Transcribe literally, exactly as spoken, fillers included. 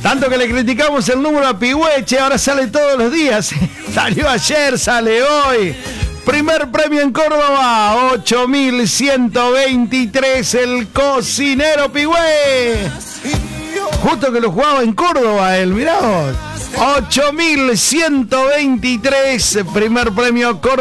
Tanto que le criticamos el número a Pigüeche, ahora sale todos los días. Salió ayer, sale hoy. Primer premio en Córdoba, ocho mil ciento veintitrés, el cocinero Pigüé. Justo que lo jugaba en Córdoba él, mirá vos. ocho mil ciento veintitrés, primer premio Córdoba.